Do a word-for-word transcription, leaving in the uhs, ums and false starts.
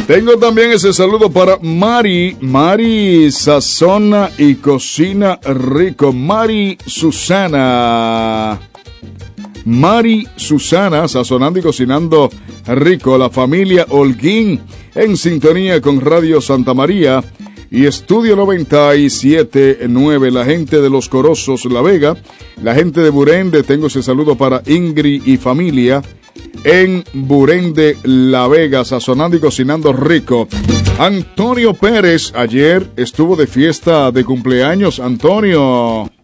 Tengo también ese saludo para Mari. Mari sazona y cocina rico. Mari Susana. Mari Susana, sazonando y cocinando rico. La familia Holguín en sintonía con Radio Santa María y Estudio noventa y siete punto nueve. La gente de Los Corozos, La Vega. La gente de Burende, tengo ese saludo para Ingrid y familia en Burende, La Vega, sazonando y cocinando rico. Antonio Pérez, ayer estuvo de fiesta de cumpleaños. Antonio,